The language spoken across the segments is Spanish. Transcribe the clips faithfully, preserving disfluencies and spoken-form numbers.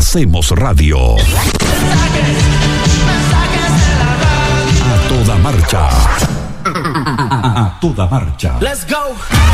Hacemos radio. A toda marcha. A toda marcha. Let's go.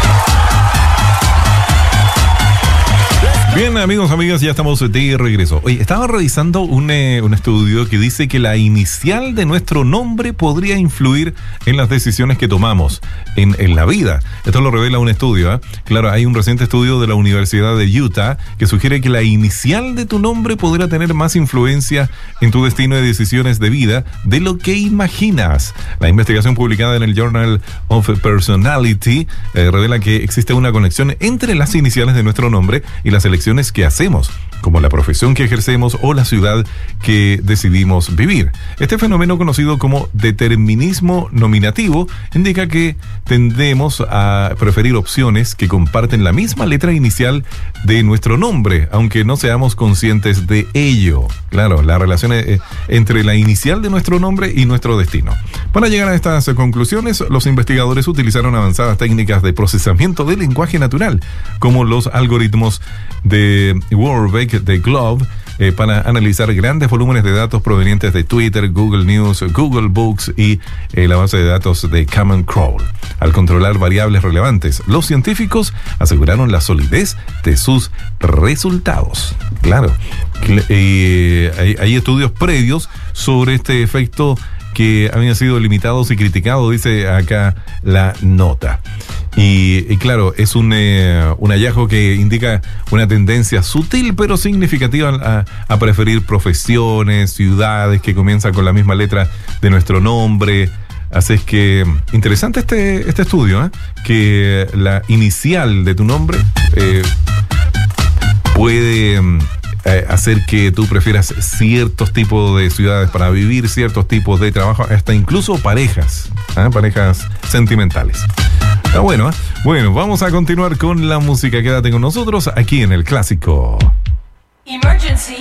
Bien, amigos, amigas, ya estamos de regreso. Oye, estaba revisando un, eh, un estudio que dice que la inicial de nuestro nombre podría influir en las decisiones que tomamos en, en la vida. Esto lo revela un estudio, ¿eh? Claro, hay un reciente estudio de la Universidad de Utah que sugiere que la inicial de tu nombre podría tener más influencia en tu destino y decisiones de vida de lo que imaginas. La investigación publicada en el Journal of Personality eh, revela que existe una conexión entre las iniciales de nuestro nombre y las elecciones que hacemos, como la profesión que ejercemos o la ciudad que decidimos vivir. Este fenómeno, conocido como determinismo nominativo, indica que tendemos a preferir opciones que comparten la misma letra inicial de nuestro nombre, aunque no seamos conscientes de ello. Claro, la relación es entre la inicial de nuestro nombre y nuestro destino. Para llegar a estas conclusiones, los investigadores utilizaron avanzadas técnicas de procesamiento del lenguaje natural, como los algoritmos de Warbeck de Globe, eh, para analizar grandes volúmenes de datos provenientes de Twitter, Google News, Google Books y eh, la base de datos de Common Crawl. Al controlar variables relevantes, los científicos aseguraron la solidez de sus resultados. Claro, eh, hay, hay estudios previos sobre este efecto que habían sido limitados y criticados, dice acá la nota. Y, y claro, es un, eh, un hallazgo que indica una tendencia sutil pero significativa a, a preferir profesiones, ciudades que comienzan con la misma letra de nuestro nombre. Así es que interesante este, este estudio, ¿eh? Que la inicial de tu nombre eh, puede eh, hacer que tú prefieras ciertos tipos de ciudades para vivir, ciertos tipos de trabajo, hasta incluso parejas, ¿eh? parejas sentimentales. Está bueno, ¿eh? Bueno, vamos a continuar con la música. Quédate con nosotros aquí en El Clásico. Emergency.